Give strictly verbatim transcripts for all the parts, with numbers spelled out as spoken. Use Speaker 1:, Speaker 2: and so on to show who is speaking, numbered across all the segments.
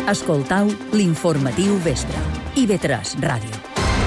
Speaker 1: Escoltau l'informatiu vespre. I ve tres Ràdio.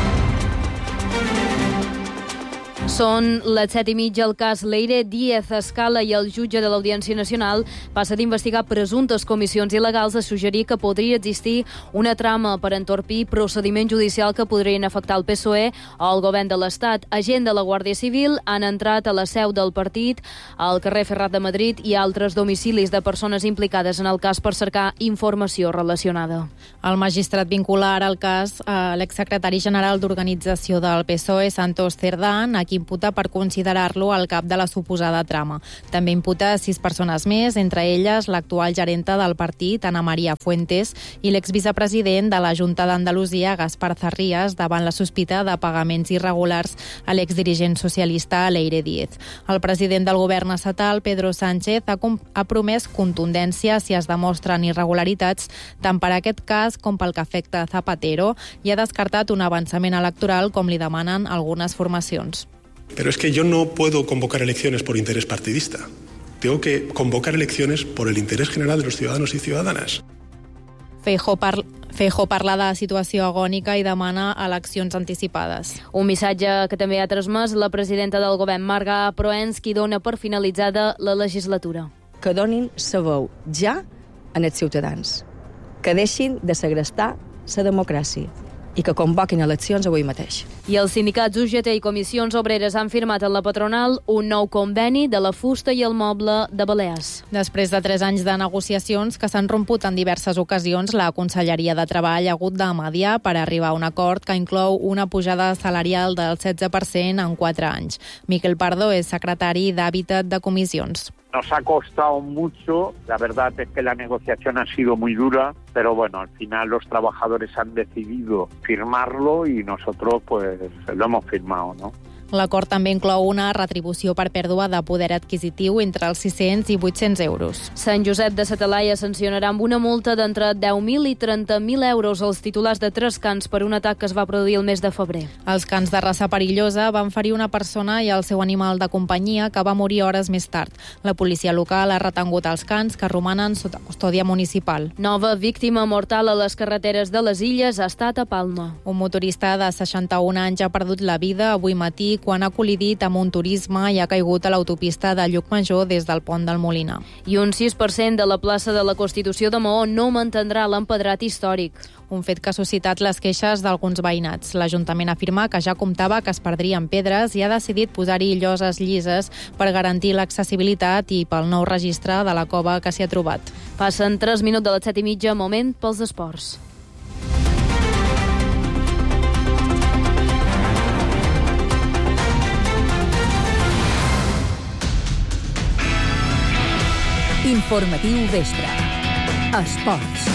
Speaker 2: Són les set i mitja. El cas Leire Díez Escala i el jutge de l'Audiència Nacional passa d'investigar presumptes comissions il·legals a suggerir que podria existir una trama per entorpir procediment judicial que podrien afectar el P S O E o el govern de l'Estat. Agent de la Guàrdia Civil han entrat a la seu del partit, al carrer Ferrat de Madrid i altres domicilis de persones implicades en el cas per cercar informació relacionada.
Speaker 3: El magistrat vincula ara el cas a l'exsecretari general d'Organització del P S O E, Santos Cerdán, a qui imputa per considerar-lo el cap de la suposada trama. També imputa sis persones més, entre elles l'actual gerenta del partit, Ana María Fuentes, i l'exvicepresident de la Junta d'Andalusia, Gaspar Zarrías, davant la sospita de pagaments irregulars a l'exdirigent socialista Leire Díez. El president del govern estatal, Pedro Sánchez, ha, ha promès contundència si es demostren irregularitats tant per aquest cas com pel que afecta Zapatero i ha descartat un avançament electoral com li demanen algunes formacions.
Speaker 4: Pero es que yo no puedo convocar elecciones por interés partidista. Tengo que convocar elecciones por el interés general de los ciudadanos y ciudadanas.
Speaker 3: Feijóo par... Feijóo parla de situació agònica i demana eleccions anticipades.
Speaker 2: Un missatge que també ha transmès la presidenta del govern, Marga Proens, qui dona per finalitzada la legislatura.
Speaker 5: Que donin sa veu ja en els ciutadans. Que deixin de segrestar la democràcia i que convoquin eleccions avui mateix.
Speaker 2: I els sindicats U G T i comissions obreres han firmat en la patronal un nou conveni de la fusta i el moble de Balears.
Speaker 3: Després de tres anys de negociacions que s'han romput en diverses ocasions, la Conselleria de Treball ha hagut de mediar per arribar a un acord que inclou una pujada salarial del setze per cent en quatre anys. Miquel Pardo és secretari d'Hàbitat de Comissions.
Speaker 6: Nos ha costado mucho, la verdad es que la negociación ha sido muy dura, pero bueno, al final los trabajadores han decidido firmarlo y nosotros pues lo hemos firmado, ¿no?
Speaker 3: L'acord també inclou una retribució per pèrdua de poder adquisitiu entre els sis-cents i vuit-cents euros.
Speaker 2: Sant Josep de sa Talaia sancionarà amb una multa d'entre deu mil i trenta mil euros als titulars de tres cans per un atac que es va produir el mes de febrer.
Speaker 3: Els cans de raça perillosa van ferir una persona i el seu animal de companyia que va morir hores més tard. La policia local ha retengut els cans que romanen sota custòdia municipal.
Speaker 2: Nova víctima mortal a les carreteres de les Illes ha estat a Palma.
Speaker 3: Un motorista de seixanta-un anys ha perdut la vida avui matí quan ha col·lidit amb un turisme i ha caigut a l'autopista de Llucmajor des del pont del Molina.
Speaker 2: I un sis per cent de la plaça de la Constitució de Maó no mantindrà l'empedrat històric.
Speaker 3: Un fet que ha suscitat les queixes d'alguns veïnats. L'Ajuntament afirma que ja comptava que es perdrien pedres i ha decidit posar-hi lloses llises per garantir l'accessibilitat i pel nou registre de la cova que s'hi ha trobat.
Speaker 2: Passen tres minuts de les set i mitja, moment pels esports.
Speaker 1: Informatiu vespre. Esports.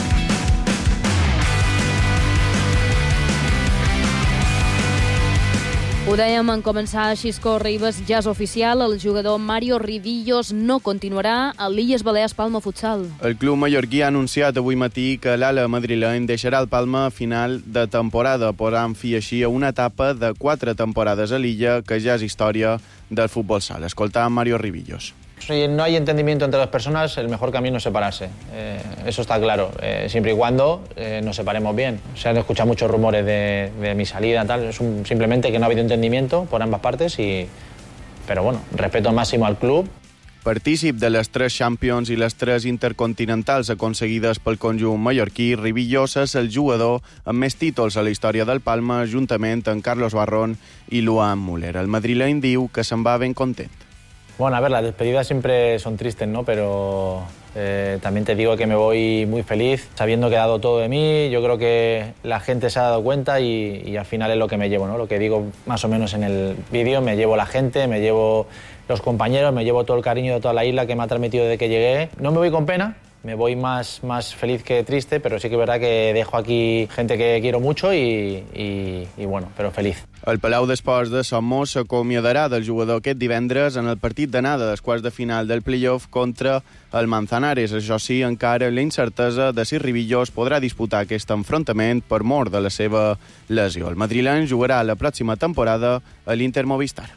Speaker 2: Ho dèiem en començar, Xisco Ribes ja és oficial, el jugador Mario Rivillos no continuarà a l'Illes Balears Palma Futsal.
Speaker 7: El club mallorquí ha anunciat avui matí que l'ala madrileny deixarà el Palma a final de temporada, posant fi així a una etapa de quatre temporades a l'illa que ja és història del futbol sala. Escolta Mario Rivillos.
Speaker 8: Si no hay entendimiento entre las personas, el mejor camino es separarse. Eh, eso está claro. Eh, siempre y cuando eh, nos separemos bien. Se han escuchado muchos rumores de, de mi salida, tal. Es un, simplemente que no ha habido entendimiento por ambas partes. Y, pero bueno, respeto máximo al club.
Speaker 7: Partícip de les tres Champions i les tres intercontinentals aconseguides pel conjunt mallorquí, Rivillos és el jugador amb més títols a la història del Palma, juntament amb Carlos Barrón i Luan Müller. El madrileny diu que se'n va ben content.
Speaker 8: Bueno, a ver, las despedidas siempre son tristes, ¿no? Pero eh, también te digo que me voy muy feliz, sabiendo que he dado todo de mí. Yo creo que la gente se ha dado cuenta y, y al final es lo que me llevo, ¿no? Lo que digo más o menos en el vídeo, me llevo la gente, me llevo los compañeros, me llevo todo el cariño de toda la isla que me ha transmitido desde que llegué. No me voy con pena, me voy más, más feliz que triste, pero sí que es verdad que dejo aquí gente que quiero mucho y, y, y bueno, pero feliz.
Speaker 7: El Palau d'Esports de Somos s'acomiadarà del jugador aquest divendres en el partit d'anada dels quarts de final del play-off contra el Manzanares. Això sí, encara la incertesa de si Rivillos podrà disputar aquest enfrontament per mor de la seva lesió. El madrileny jugarà la pròxima temporada a l'Inter Movistar.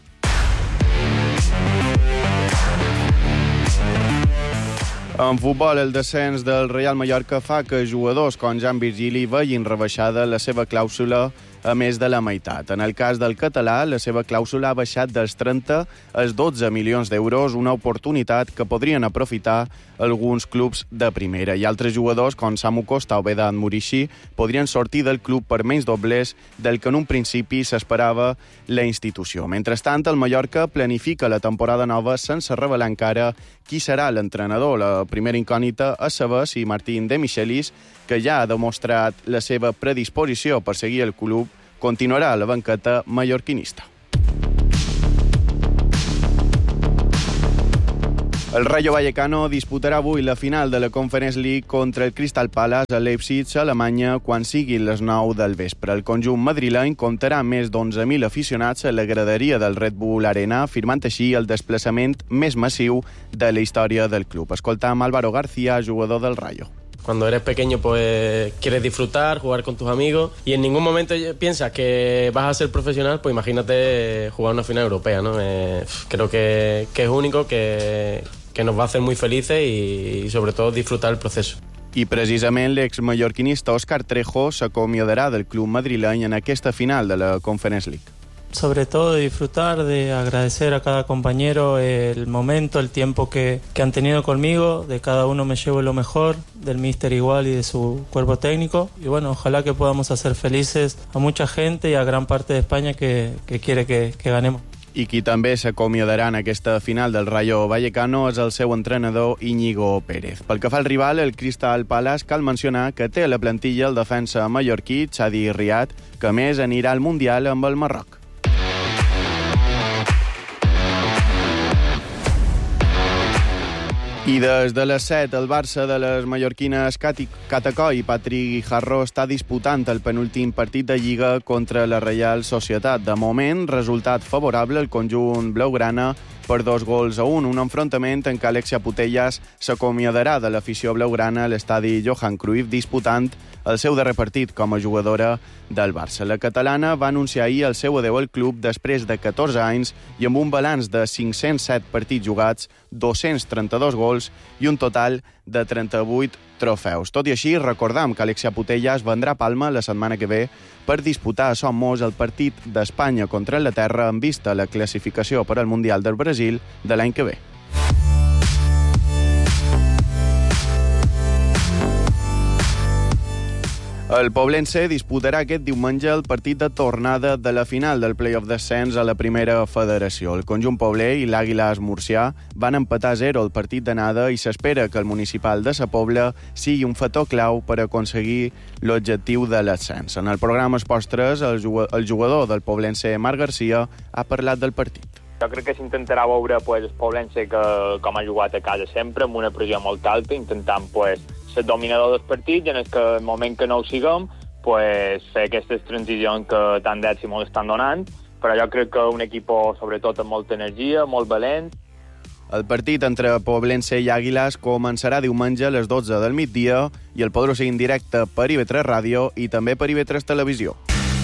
Speaker 7: En futbol, el descens del Real Mallorca fa que jugadors com Jan Virgili vegin rebaixada la seva clàusula a més de la meitat. En el cas del català, la seva clàusula ha baixat dels trenta als dotze milions d'euros, una oportunitat que podrien aprofitar alguns clubs de primera. I altres jugadors, com Samu Costa o Vedat Murici, podrien sortir del club per menys doblers del que en un principi s'esperava la institució. Mentrestant, el Mallorca planifica la temporada nova sense revelar encara qui serà l'entrenador. La primera incògnita és saber si Martín de Michelis, que ja ha demostrat la seva predisposició per seguir el club, continuarà a la banqueta mallorquinista. El Rayo Vallecano disputarà avui la final de la Conference League contra el Crystal Palace a Leipzig, a Alemanya, quan siguin les nou del vespre. El conjunt madrileny comptarà més d'onze mil aficionats a la graderia del Red Bull Arena, firmant així el desplaçament més massiu de la història del club. Escoltam Álvaro García, jugador del Rayo.
Speaker 9: Cuando eres pequeño, pues quieres disfrutar, jugar con tus amigos, y en ningún momento piensas que vas a ser profesional. Pues imagínate jugar una final europea, ¿no? Eh, creo que, que es único, que, que nos va a hacer muy felices y, y sobre todo disfrutar el proceso.
Speaker 7: I precisament l'exmallorquinista Óscar Trejo s'acomiadarà del club madrileny en aquesta final de la Conference League.
Speaker 10: Sobre todo de disfrutar, de agradecer a cada compañero el momento, el tiempo que, que han tenido conmigo. De cada uno me llevo lo mejor, del míster igual y de su cuerpo técnico. Y bueno, ojalá que podamos hacer felices a mucha gente y a gran parte de España que, que quiere que, que ganemos.
Speaker 7: I qui també s'acomiadarà en aquesta final del Rayo Vallecano és el seu entrenador Íñigo Pérez. Pel que fa al rival, el Crystal Palace, cal mencionar que té a la plantilla el defensa mallorquí Chadi Riad, que a més anirà al Mundial amb el Marroc. I des de les set, el Barça de les mallorquines Catacó i Patrick Guijarro està disputant el penúltim partit de Lliga contra la Reial Societat. De moment, resultat favorable al conjunt blaugrana per dos gols a un, un enfrontament en què Alexia Putellas s'acomiadarà de l'afició blaugrana a l'estadi Johan Cruyff, disputant el seu darrer partit com a jugadora del Barça. La catalana va anunciar ahir el seu adeu al club després de catorze anys i amb un balanç de cinc-cents set partits jugats, dos-cents trenta-dos gols i un total de trenta-vuit trofeus. Tot i així, recordam que Alexia Putellas vendrà a Palma la setmana que ve per disputar a Somos el partit d'Espanya contra Anglaterra en vista la classificació per al Mundial del Brasil de l'any que ve. El Poblense disputarà aquest diumenge el partit de tornada de la final del play-off d'ascens a la primera federació. El conjunt pobler i l'Àguilas Murcià van empatar a zero el partit d'anada i s'espera que el municipal de Sa Pobla sigui un factor clau per aconseguir l'objectiu de l'ascens. En el programa Esports tres, el jugador del Poblense, Marc Garcia, ha parlat del partit.
Speaker 11: Jo crec que s'intentarà veure pues, el Poblense que, com ha jugat a casa sempre, amb una pressió molt alta, intentant pues, ser dominador dels partits i en el, que, el moment que no ho siguem pues, fer aquestes transicions que tant d'èxit molt estan donant, però jo crec que un equip sobretot amb molta energia, molt valent.
Speaker 7: El partit entre Poblense i Àguilas començarà diumenge a les dotze del migdia i el podreu seguir en directe per I V tres Ràdio i també per I V tres Televisió.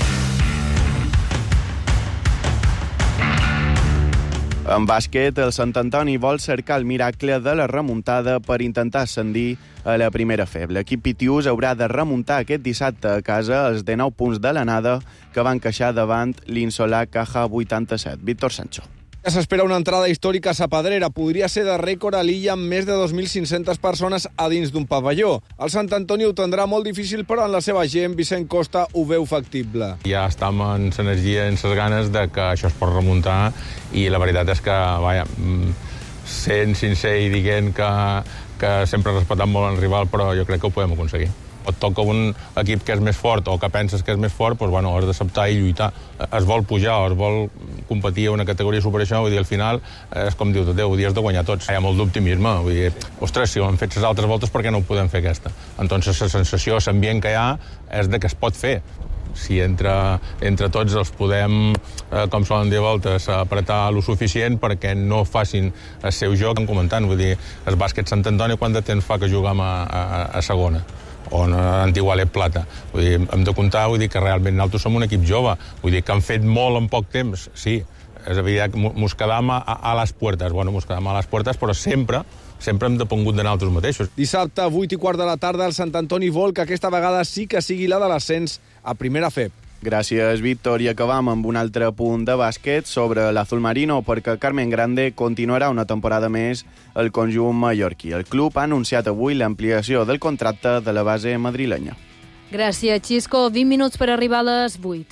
Speaker 7: En bàsquet, el Sant Antoni vol cercar el miracle de la remuntada per intentar ascendir a la primera F E B. L'equip pitiús haurà de remuntar aquest dissabte a casa els dinou punts de l'anada que van queixar davant l'Insolà Caja vuitanta-set. Víctor Sancho.
Speaker 12: S'espera una entrada històrica a Sa Pedrera. Podria ser de rècord a l'illa amb més de dos mil cinc-centes persones a dins d'un pavelló. El Sant Antoni ho tindrà molt difícil, però en la seva gent, Vicent Costa, ho veu factible.
Speaker 13: Ja estem en l'energia, en les ganes de que això es pot remuntar i la veritat és que, vaja, sent sincer i dient que, que sempre respectem molt el rival, però jo crec que ho podem aconseguir. O et toca un equip que és més fort o que penses que és més fort, doncs, bueno, has d'acceptar i lluitar. Es vol pujar o es vol competir a una categoria superior a això, vull dir, al final és com diu tot Déu, dies de guanyar tots. Hi ha molt d'optimisme, vull dir, ostres, si ho hem fet les altres voltes, per què no ho podem fer aquesta? Entonces la sensació, l'ambient que hi ha, és de que es pot fer. Si entre, entre tots els podem, eh, com solen dir voltes, apretar lo suficient perquè no facin el seu joc, comentant, vull dir, el bàsquet Sant Antoni quant de temps fa que juguem a, a, a segona? O en Antigualet Plata. Vull dir, hem de comptar, vull dir que realment nosaltres som un equip jove, vull dir que han fet molt en poc temps, sí, és evident que mos quedam a, a les puertes, bueno, mos quedam a les puertes, però sempre sempre hem depengut de nosaltres mateixos.
Speaker 12: Dissabte, vuit i quart de la tarda, el Sant Antoni vol que aquesta vegada sí que sigui la de l'ascens a primera F E B.
Speaker 7: Gràcies, Víctor. I acabam amb un altre punt de bàsquet sobre l'Azul Marino, perquè Carmen Grande continuarà una temporada més al conjunt mallorquí. El club ha anunciat avui l'ampliació del contracte de la base madrilenya.
Speaker 2: Gràcies, Xisco. vint minuts per arribar a les vuit.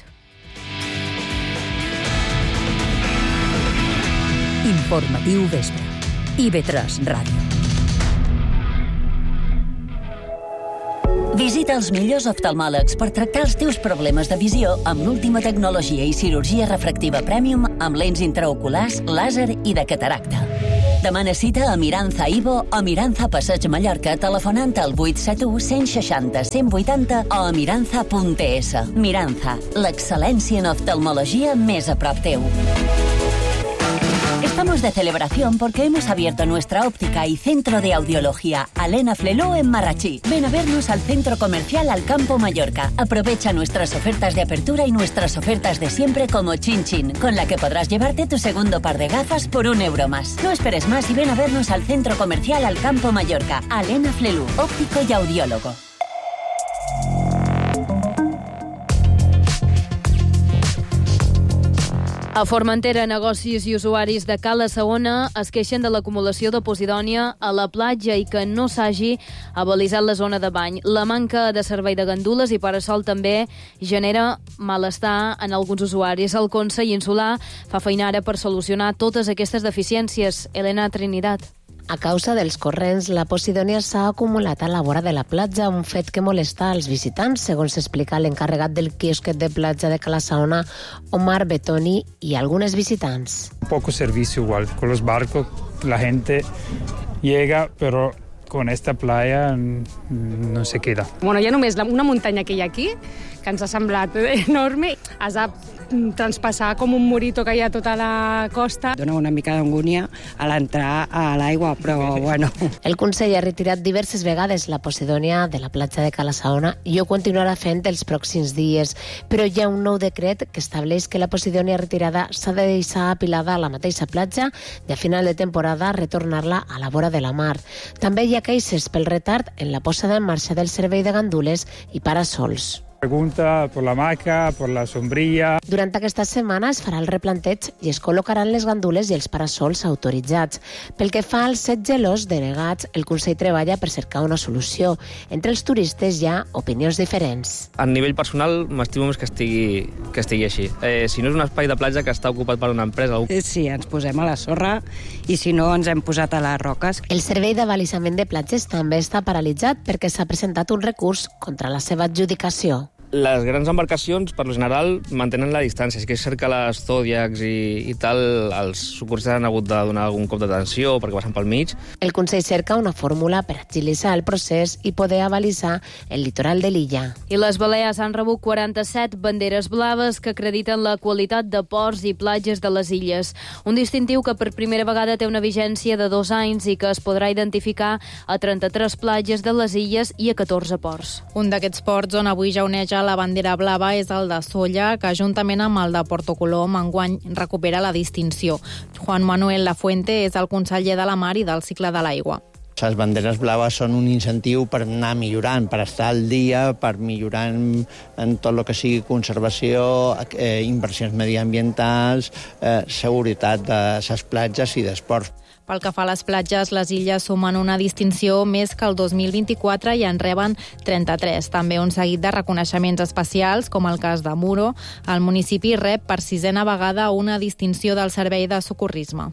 Speaker 1: Informatiu Vespre. I ve tres Ràdio. Visita els millors oftalmòlegs per tractar els teus problemes de visió amb l'última tecnologia i cirurgia refractiva Premium amb lents intraoculars, làser i de cataracta. Demana cita a Miranza Ivo o Miranza Passeig Mallorca telefonant al vuit set u, cent seixanta, cent vuitanta o a miranza punt es. Miranza, l'excel·lència en oftalmologia més a prop teu. Estamos de celebración porque hemos abierto nuestra óptica y centro de audiología Alena Fleló en Marrachí. Ven a vernos al centro comercial Alcampo Mallorca. Aprovecha nuestras ofertas de apertura y nuestras ofertas de siempre como Chin Chin, con la que podrás llevarte tu segundo par de gafas por un euro más. No esperes más y ven a vernos al centro comercial Alcampo Mallorca. Alena Flelú, óptico y audiólogo.
Speaker 2: A Formentera, negocis i usuaris de Cala Saona es queixen de l'acumulació de posidònia a la platja i que no s'hagi abalisat la zona de bany. La manca de servei de gandules i parasol també genera malestar en alguns usuaris. El Consell Insular fa feina ara per solucionar totes aquestes deficiències. Elena Trinidad.
Speaker 14: A causa dels corrents, la posidònia s'ha acumulat a la vora de la platja, un fet que molesta als visitants, segons explica l'encarregat del quiosquet de platja de Cala Saona, Omar Betoni, i algunes visitants.
Speaker 15: Poco servicio igual, con los barcos la gente llega, pero con esta playa no se queda.
Speaker 16: Bueno, ja només una muntanya que hi ha aquí, que ens ha semblat enorme, has de transpassar com un murito que hi ha a tota la costa.
Speaker 17: Dona una mica d'angúnia a l'entrar a l'aigua, però bueno.
Speaker 14: El Consell ha retirat diverses vegades la posidònia de la platja de Cala Saona i ho continuarà fent els pròxims dies, però hi ha un nou decret que estableix que la posidònia retirada s'ha de deixar apilada a la mateixa platja i a final de temporada retornar-la a la vora de la mar. També hi ha queixes pel retard en la posada en marxa del servei de gandules i parasols.
Speaker 15: Pregunta per la hamaca, per la sombrilla.
Speaker 14: Durant aquesta setmana es farà el replanteig i es col·locaran les gandules i els parasols autoritzats. Pel que fa als set gelós denegats, el Consell treballa per cercar una solució. Entre els turistes hi ha opinions diferents.
Speaker 18: A nivell personal m'estimo més que estigui, que estigui així. Eh, si no és un espai de platja que està ocupat per una empresa...
Speaker 17: Sí, ens posem a la sorra i si no ens hem posat a les roques.
Speaker 14: El servei d'abalisament de platges també està paralitzat perquè s'ha presentat un recurs contra la seva adjudicació.
Speaker 18: Les grans embarcacions, per lo general, mantenen la distància. Si que és cert que les zodiacs i, i tal, els socorristes han hagut de donar algun cop d'atenció perquè passen pel mig.
Speaker 14: El Consell cerca una fórmula per agilitzar el procés i poder avalisar el litoral de l'illa.
Speaker 2: I les Balears han rebut quaranta-set banderes blaves que acrediten la qualitat de ports i platges de les illes. Un distintiu que per primera vegada té una vigència de dos anys i que es podrà identificar a trenta-tres platges de les illes i a catorze ports.
Speaker 3: Un d'aquests ports on avui ja oneja la bandera blava és el de Sóller, que juntament amb el de Porto Colom enguany recupera la distinció. Juan Manuel Lafuente és el conseller de la Mar i del Cicle de l'Aigua.
Speaker 19: Les banderes blaves són un incentiu per anar millorant, per estar al dia, per millorar en, en tot el que sigui conservació, eh, inversions mediambientals, eh, seguretat de les platges i d'esports.
Speaker 3: Pel que fa a les platges, les illes sumen una distinció més que el dos mil vint-i-quatre i en reben trenta-tres. També un seguit de reconeixements especials, com el cas de Muro. El municipi rep per sisena vegada una distinció del servei de socorrisme.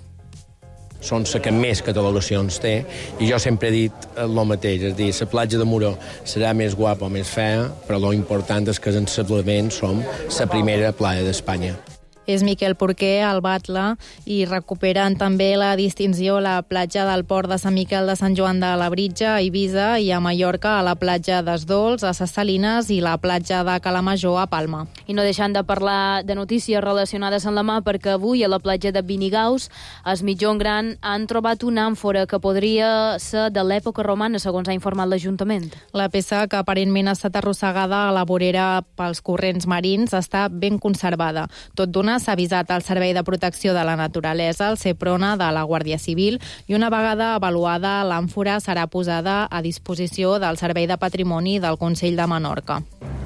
Speaker 20: Són la que més catalogacions té, i jo sempre he dit el mateix, és a dir, la platja de Muro serà més guapa o més fea, però lo important és que sensiblement som la primera platja d'Espanya.
Speaker 3: És Miquel Porquer, al Batlle, i recuperen també la distinció a la platja del Port de Sant Miquel de Sant Joan de Labritja, a Eivissa, i a Mallorca, a la platja d'Esdols, a Ses Salines, i la platja de Calamajor, a Palma.
Speaker 2: I no deixant de parlar de notícies relacionades amb la mà, perquè avui a la platja de Vinigaus, als Mitjón Gran, han trobat una àmfora que podria ser de l'època romana, segons ha informat l'Ajuntament.
Speaker 3: La peça, que aparentment ha estat arrossegada a la vorera pels corrents marins, està ben conservada. Tot d'una setmana s'ha avisat al Servei de Protecció de la Naturalesa, el SEPRONA de la Guàrdia Civil, i una vegada avaluada, l'àmfora serà posada a disposició del Servei de Patrimoni del Consell de Menorca.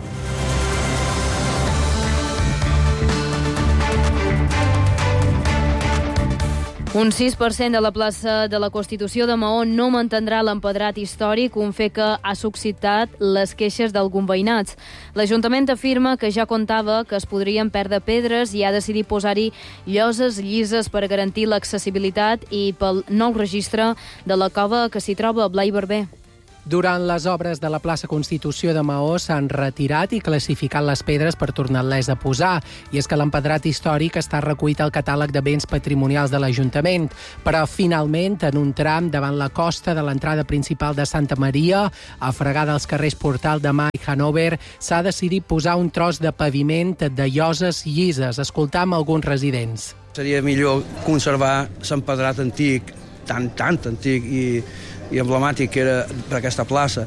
Speaker 2: Un sis per cent de la plaça de la Constitució de Maó no mantindrà l'empedrat històric, un fet que ha suscitat les queixes d'alguns veïnats. L'Ajuntament afirma que ja comptava que es podrien perdre pedres i ha decidit posar-hi lloses llises per garantir l'accessibilitat i pel nou registre de la cova que s'hi troba, Blai Barber.
Speaker 21: Durant les obres de la plaça Constitució de Maó s'han retirat i classificat les pedres per tornar-les a posar. I és que l'empedrat històric està recollit al catàleg de béns patrimonials de l'Ajuntament. Però, finalment, en un tram davant la costa de l'entrada principal de Santa Maria, a fregar dels carrers Portal de Mar i Hanover, s'ha decidit posar un tros de paviment de lloses llises. Escoltam alguns residents.
Speaker 22: Seria millor conservar l'empedrat antic, tan, tan antic i i emblemàtic que era per aquesta plaça,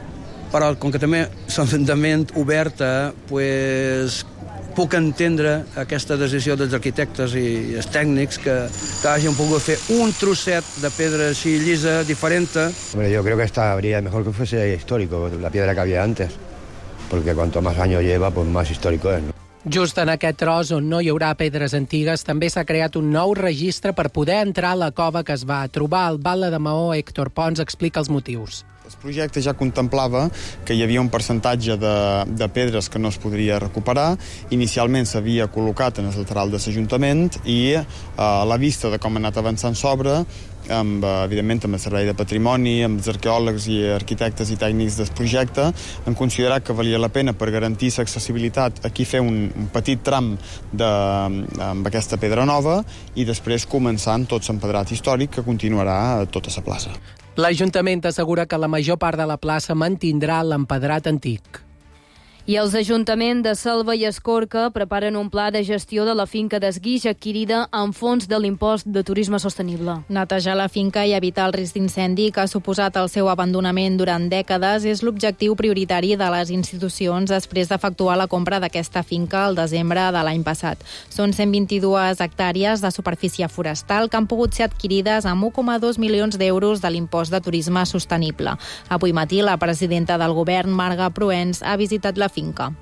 Speaker 22: però com que també l'Ajuntament oberta, pues, puc entendre aquesta decisió dels arquitectes i els tècnics que, que hagin pogut fer un trosset de pedra així llisa, diferent.
Speaker 23: Hombre, yo creo que esta habría mejor que fuese histórico, la piedra que había antes, porque cuanto más años lleva, pues más histórico es, ¿no?
Speaker 21: Just en aquest tros on no hi haurà pedres antigues també s'ha creat un nou registre per poder entrar a la cova que es va trobar. El batlle de Maó, Héctor Pons, explica els motius.
Speaker 24: El projecte ja contemplava que hi havia un percentatge de, de pedres que no es podria recuperar. Inicialment s'havia col·locat en el lateral de l'Ajuntament i eh, a la vista de com ha anat avançant s'obra, amb, evidentment amb el Servei de Patrimoni, amb els arqueòlegs i arquitectes i tècnics del projecte, han considerat que valia la pena per garantir l'accessibilitat aquí fer un, un petit tram de, amb aquesta pedra nova i després començar amb tot l'empedrat històric que continuarà a tota la plaça.
Speaker 21: L'Ajuntament assegura que la major part de la plaça mantindrà l'empedrat antic.
Speaker 2: I els ajuntaments de Selva i Escorca preparen un pla de gestió de la finca d'Esguix adquirida amb fons de l'impost de turisme sostenible.
Speaker 3: Netejar la finca i evitar el risc d'incendi que ha suposat el seu abandonament durant dècades és l'objectiu prioritari de les institucions després d'efectuar la compra d'aquesta finca al desembre de l'any passat. Són cent vint-i-dues hectàrees de superfície forestal que han pogut ser adquirides amb un coma dos milions d'euros de l'impost de turisme sostenible. Avui matí la presidenta del govern, Marga Proens, ha visitat la finca.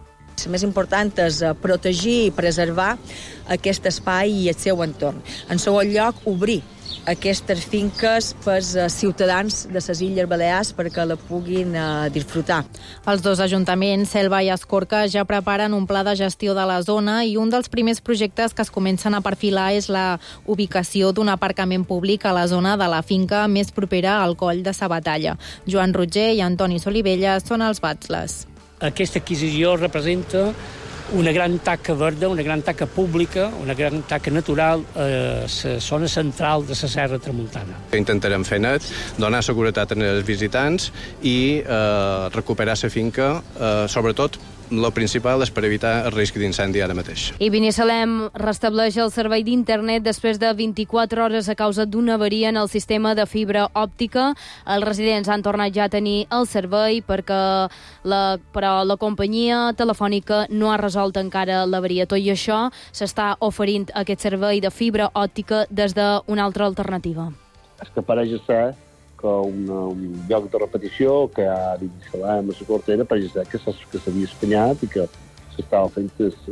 Speaker 5: El més important és protegir i preservar aquest espai i el seu entorn. En segon lloc, obrir aquestes finques pels ciutadans de les Illes Balears perquè la puguin eh, disfrutar.
Speaker 3: Els dos ajuntaments, Selva i Escorca, ja preparen un pla de gestió de la zona i un dels primers projectes que es comencen a perfilar és la ubicació d'un aparcament públic a la zona de la finca més propera al coll de Sabatalla. Joan Roger i Antoni Solivella són els batlles.
Speaker 25: Aquesta adquisició representa una gran taca verda, una gran taca pública, una gran taca natural a la zona central de la Serra Tramuntana.
Speaker 26: Intentarem fer net, donar seguretat als visitants i eh, recuperar la finca, eh, sobretot el principal és per evitar el risc d'incendi ara mateix.
Speaker 2: I Binissalem restableix el servei d'internet després de vint-i-quatre hores a causa d'una avaria en el sistema de fibra òptica. Els residents han tornat ja a tenir el servei perquè la, però la companyia telefònica no ha resolt encara l'avaria. Tot i això, s'està oferint aquest servei de fibra òptica des d'una altra alternativa.
Speaker 27: És que pareix ser que un, un lloc de repetició que ha d'instal·lar a la cortera pareix ser que s'havia espanyat i que s'estava fent,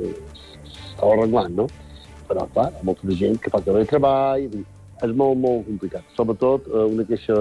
Speaker 27: s'estava arreglant, no? Però, clar, hi ha molta gent que fa treball, és molt, molt complicat. Sobretot una queixa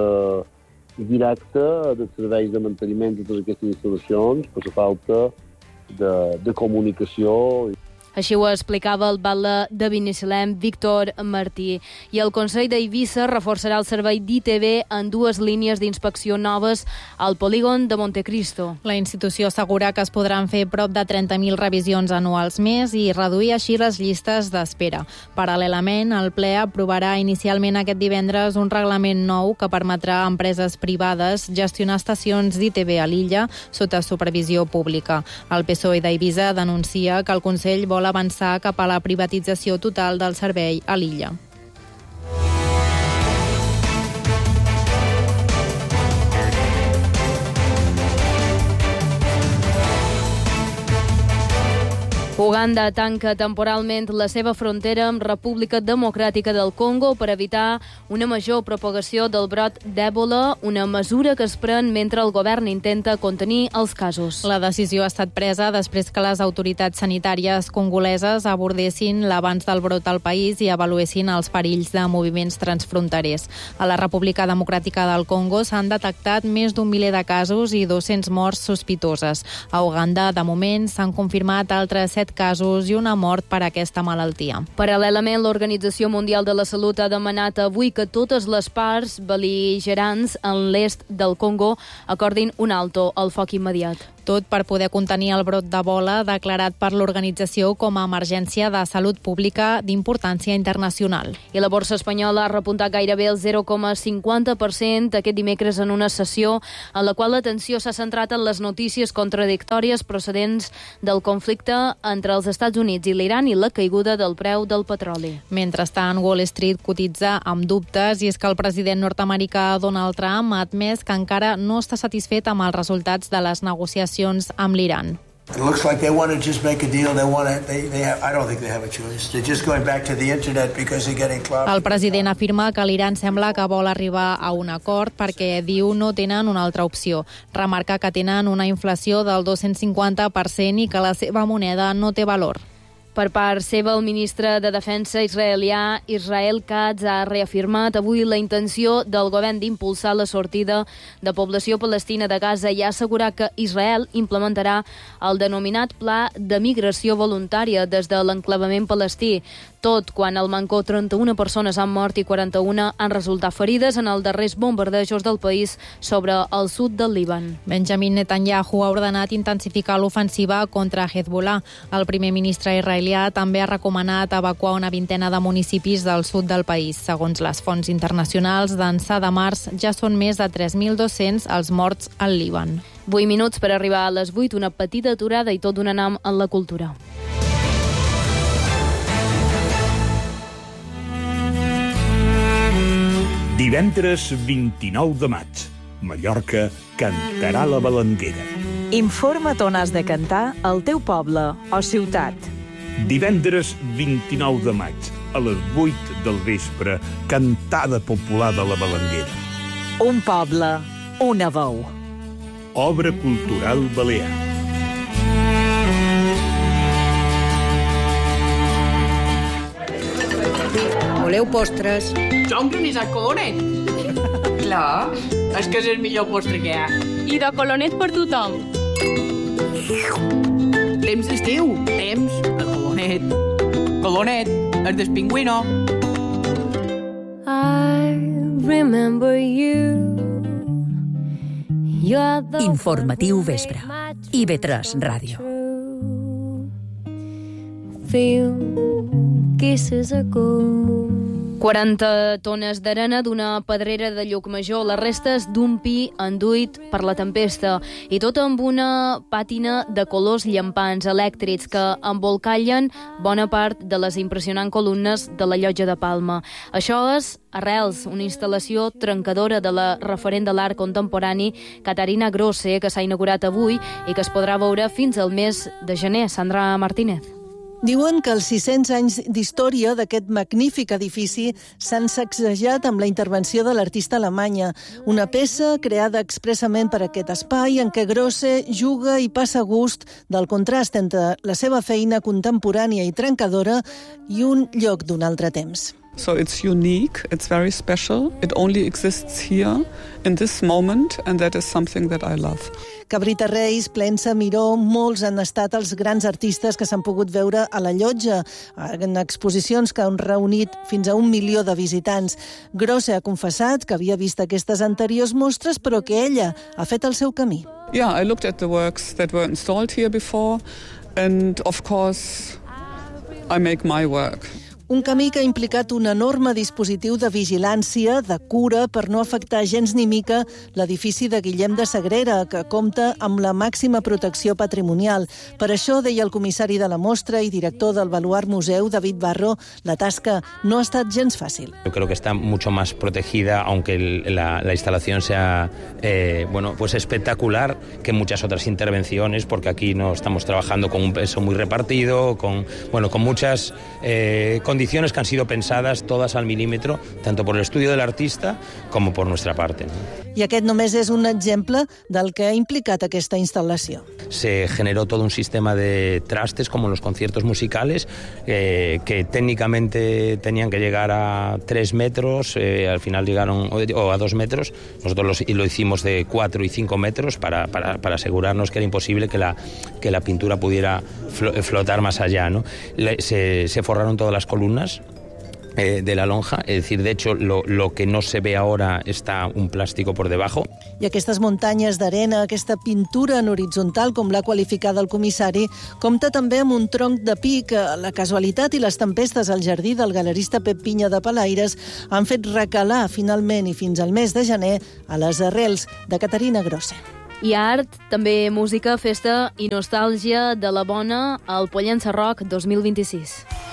Speaker 27: directa de serveis de manteniment de totes aquestes instal·lacions per la falta de, de comunicació.
Speaker 2: Així ho explicava el batlle de Binissalem, Víctor Martí. I el Consell d'Eivissa reforçarà el servei d'I T V en dues línies d'inspecció noves al polígon de Montecristo.
Speaker 3: La institució assegura que es podran fer prop de trenta mil revisions anuals més i reduir així les llistes d'espera. Paral·lelament, el ple aprovarà inicialment aquest divendres un reglament nou que permetrà a empreses privades gestionar estacions d'I T V a l'illa sota supervisió pública. El P S O E d'Eivissa denuncia que el Consell vol avançar cap a la privatització total del servei a l'illa.
Speaker 2: Uganda tanca temporalment la seva frontera amb República Democràtica del Congo per evitar una major propagació del brot d'èbola, una mesura que es pren mentre el govern intenta contenir els casos.
Speaker 3: La decisió ha estat presa després que les autoritats sanitàries congoleses abordessin l'abans del brot al país i avaluessin els perills de moviments transfronterers. A la República Democràtica del Congo s'han detectat més d'un miler de casos i dos-cents morts sospitoses. A Uganda, de moment, s'han confirmat altres set casos i una mort per aquesta malaltia.
Speaker 2: Paral·lelament, l'Organització Mundial de la Salut ha demanat avui que totes les parts bel·ligerants en l'est del Congo acordin un alto al foc immediat.
Speaker 3: Tot per poder contenir el brot d'Ebola declarat per l'organització com a emergència de salut pública d'importància internacional.
Speaker 2: I la borsa espanyola ha repuntat gairebé el zero coma cinquanta per cent aquest dimecres en una sessió en la qual l'atenció s'ha centrat en les notícies contradictòries procedents del conflicte entre els Estats Units i l'Iran i la caiguda del preu del petroli.
Speaker 3: Mentrestant, Wall Street cotitza amb dubtes i és que el president nord-americà Donald Trump ha admès que encara no està satisfet amb els resultats de les negociacions amb l'Iran.
Speaker 4: It looks like they want to just make a deal. They want to. They, they have, I don't think they have a choice. They're just going back to the internet because they're getting clout.
Speaker 3: El president afirma que l'Iran sembla que vol arribar a un acord perquè diu no tenen una altra opció. Remarca que tenen una inflació del dos-cents cinquanta per cent i que la seva moneda no té valor.
Speaker 2: Per part seva, el ministre de Defensa israelià Israel Katz ha reafirmat avui la intenció del govern d'impulsar la sortida de població palestina de Gaza i ha assegurat que Israel implementarà el denominat Pla de Migració Voluntària des de l'enclavament palestí. Tot quan al Mancó trenta-una persones han mort i quaranta-una han resultat ferides en els darrers bombardejos del país sobre el sud del Líban.
Speaker 3: Benjamin Netanyahu ha ordenat intensificar l'ofensiva contra Hezbollah. El primer ministre israelià també ha recomanat evacuar una vintena de municipis del sud del país. Segons les fonts internacionals, d'ençà de març ja són més de tres mil dos-cents els morts al Líban.
Speaker 2: vuit minuts per arribar a les vuit, una petita aturada i tot un anam en la cultura.
Speaker 6: Divendres vint-i-nou de maig, Mallorca cantarà la Balanguera.
Speaker 8: Informa't on has de cantar al teu poble o ciutat.
Speaker 6: Divendres vint-i-nou de maig, a les vuit del vespre, cantada popular de la Balanguera.
Speaker 8: Un poble, una veu.
Speaker 6: Obra cultural balear.
Speaker 17: Voleu postres?
Speaker 9: Jo un granissat colonet. Clar, és que és el millor postre que hi ha.
Speaker 10: I de colonet per tothom.
Speaker 9: Temps d'estiu, temps de colonet. Colonet, el del pingüino.
Speaker 10: I remember you.
Speaker 1: Informatiu vespre. I ve tres Ràdio.
Speaker 10: Feel kisses ago.
Speaker 2: quaranta tones d'arena d'una pedrera de Llucmajor, les restes d'un pi enduit per la tempesta i tot amb una pàtina de colors llampants elèctrics que embolcallen bona part de les impressionants columnes de la Llotja de Palma. Això és Arrels, una instal·lació trencadora de la referent de l'art contemporani Caterina Grosse, que s'ha inaugurat avui i que es podrà veure fins al mes de gener. Sandra Martínez.
Speaker 11: Diuen que els sis-cents anys d'història d'aquest magnífic edifici s'han sacsejat amb la intervenció de l'artista alemanya, una peça creada expressament per aquest espai en què Grosse juga i passa gust del contrast entre la seva feina contemporània i trencadora i un lloc d'un altre temps.
Speaker 13: So it's unique, it's very special, it only exists here in this moment and that is something that I love.
Speaker 11: Cabrita Reis, Plensa, Miró, molts han estat els grans artistes que s'han pogut veure a la Llotja, en exposicions que han reunit fins a un milió de visitants. Grosse ha confessat que havia vist aquestes anteriors mostres, però que ella ha fet el seu camí.
Speaker 13: Yeah, I looked at the works that were installed here before and of course I make my work.
Speaker 11: Un camí que ha implicat un enorme dispositiu de vigilància, de cura, per no afectar gens ni mica l'edifici de Guillem de Sagrera, que compta amb la màxima protecció patrimonial. Per això, deia el comissari de la mostra i director del Baluard Museu, David Barro, la tasca no ha estat gens fàcil.
Speaker 7: Yo creo que está mucho más protegida, aunque el, la, la instalación sea eh, bueno, pues espectacular que muchas otras intervenciones, porque aquí no estamos trabajando con un peso muy repartido, con, bueno, con muchas eh, condiciones que han sido pensadas todas al milímetro, tanto por el estudio del artista como por nuestra parte, ¿no?
Speaker 11: I aquest només és un exemple del que ha implicat aquesta instal·lació.
Speaker 7: Se generó todo un sistema de trastes, como en los conciertos musicales, eh, que técnicamente tenían que llegar a tres metros, eh, al final llegaron o a dos metros. Nosotros los, y lo hicimos de cuatro y cinco metros para, para, para asegurarnos que era imposible que la, que la pintura pudiera flotar más allá, ¿no? Le, se, se forraron todas las columnas Eh, de la lonja, es decir, de hecho, lo, lo que no se ve ahora está un plástico por debajo.
Speaker 11: I aquestes muntanyes d'arena, aquesta pintura en horitzontal, com l'ha qualificada el comissari, compta també amb un tronc de pi que la casualitat i les tempestes al jardí del galerista Pep Pinya de Palaires han fet recalar finalment i fins al mes de gener a les arrels de Caterina Grosse.
Speaker 2: I art, també música, festa i nostàlgia de la bona al Pollença Rock dos mil vint-i-sis.